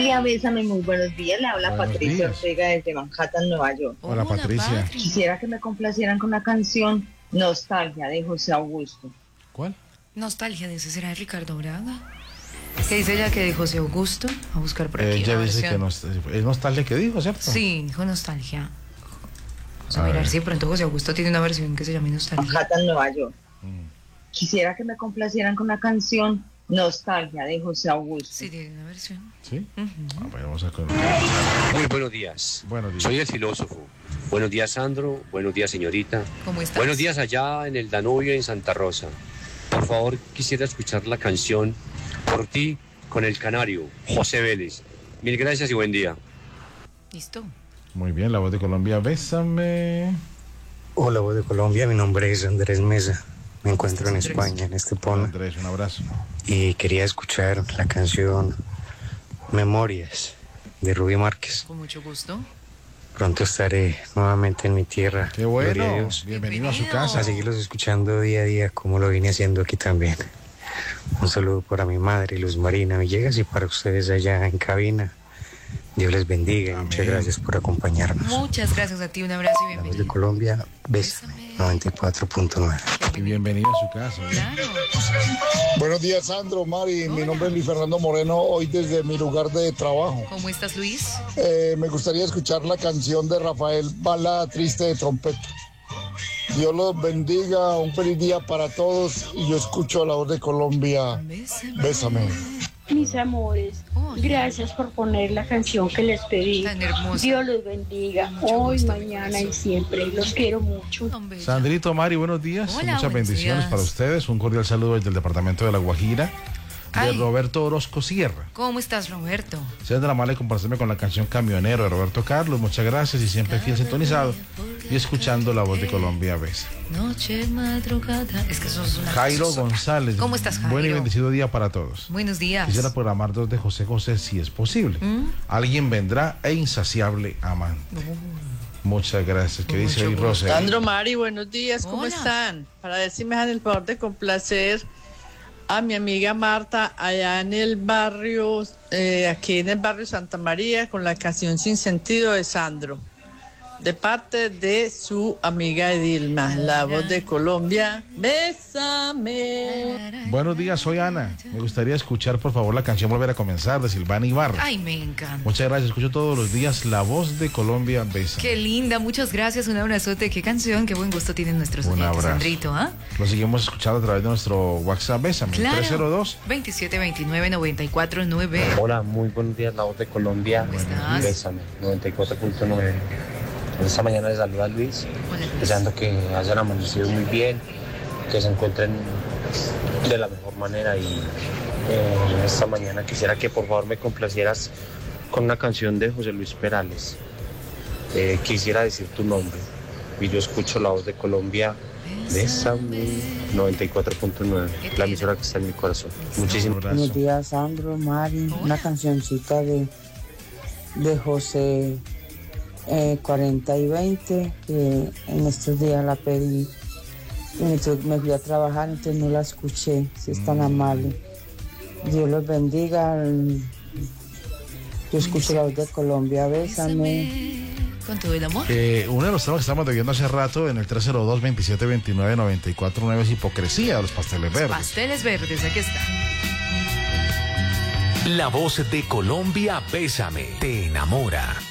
Colombia, bésame, muy buenos días. Le habla Buenos Patricia días. Ortega desde Manhattan, Nueva York. Hola, Patricia. Patri. Quisiera que me complacieran con la canción Nostalgia de José Augusto. ¿Cuál? Nostalgia, dice, ¿será de Ricardo Braga? ¿Qué dice ella que de José Augusto? A buscar por aquí. Ella la dice que versión. es nostalgia que dijo, ¿cierto? Sí, dijo Nostalgia. Vamos a A mirar ver. si de pronto José Augusto tiene una versión que se llame Nostalgia. Manhattan, Nueva York. Quisiera que me complacieran con la canción Nostalgia de José Augusto. Sí, tiene una versión. ¿Sí? Ujú. A ver, vamos a con... Muy buenos días. Buenos días. Soy el filósofo. Buenos días, Sandro. Buenos días, señorita. ¿Cómo estás? Buenos días allá en el Danubio, en Santa Rosa. Por favor, quisiera escuchar la canción Por ti con el Canario, José Vélez. Mil gracias y buen día. Listo. Muy bien, la voz de Colombia, bésame. Hola, voz de Colombia, mi nombre es Andrés Mesa. Me encuentro en Andrés. España, en Hola, Estepona, Andrés, un abrazo. y quería escuchar la canción Memorias de Rubí Márquez. Con mucho gusto. Pronto estaré nuevamente en mi tierra. Qué Gloria a bueno. Dios. Bienvenido a su Bienvenido. casa. A seguirlos escuchando día a día como lo vine haciendo aquí también. Un saludo para mi madre, Luz Marina Villegas, y para ustedes allá en cabina. Dios les bendiga y Amén. muchas gracias por acompañarnos. Muchas gracias a ti, un abrazo y La voz de bienvenido. Colombia, bésame, 94.9. Y bienvenido a su casa. Claro. Buenos días, Sandro, Mari. Mi nombre es Luis Fernando Moreno, hoy desde mi lugar de trabajo. ¿Cómo estás, Luis? Me gustaría escuchar la canción de Rafael, Balada Triste de Trompeta. Dios los bendiga, un feliz día para todos y yo escucho la voz de Colombia. Bésame. Mis amores, Hola. gracias por poner la canción que les pedí. Tan hermosa. Dios los bendiga, Mucho hoy, gusto, mi mañana corazón. y siempre. Los quiero mucho. Tan bella. Sandrito, Mari, buenos días. Hola, Muchas buenos bendiciones días. para ustedes. Un cordial saludo desde el departamento de La Guajira, de Ay. Roberto Orozco Sierra. ¿Cómo estás, Roberto? Sean de la mala y complacerme con la canción Camionero de Roberto Carlos. Muchas gracias y siempre fiel sintonizado y escuchando la voz de Colombia, besa. Noche, madrugada. Es que eso es una Jairo cosa. González. ¿Cómo estás, Jairo? Buen y bendecido día para todos. Buenos días. Quisiera programar dos de José José si es posible. Alguien vendrá e insaciable amante. Muchas gracias. ¿Qué dice Mucho ahí, gusto. Rosa? Sandro, Mari, buenos días, ¿cómo Hola. están? Para ver si me dan el favor de complacer a mi amiga Marta allá en el barrio, aquí en el barrio Santa María, con la canción Sin Sentido de Sandro, de parte de su amiga Edilma, la voz de Colombia, bésame. Buenos días, soy Ana. Me gustaría escuchar, por favor, la canción Volver a Comenzar de Silvana Ibarra. Ay, me encanta. Muchas gracias. Escucho todos los días la voz de Colombia, besa. Qué linda, muchas gracias, un abrazote, qué canción, qué buen gusto tienen nuestros Un oyentes, abrazo. Sandrito, ¿ah? Lo seguimos escuchando a través de nuestro WhatsApp, bésame. Claro. 302. 2729-94-9. Hola, muy buenos días, la voz de Colombia. ¿Cómo estás? Bésame, 94.9. Esta mañana les saluda Luis, Hola, Luis. deseando que hayan amanecido muy bien, que se encuentren de la mejor manera y esta mañana quisiera que por favor me complacieras con una canción de José Luis Perales. Quisiera decir tu nombre y yo escucho la voz de Colombia. Bésame, 94.9, la emisora que está en mi corazón. Muchísimas Un abrazo. Buenos días, Sandro, Mari. Una cancioncita de José 40 y 20, que en estos días la pedí. Entonces me fui a trabajar, entonces no la escuché. Si es tan amable. Dios los bendiga. Yo escucho la voz de Colombia, bésame. Con todo el amor. Uno de los temas que estamos viendo hace rato en el 302-2729-949 es Hipocresía de los Pasteles Verdes. Pasteles verdes, aquí está. La voz de Colombia, bésame, te enamora.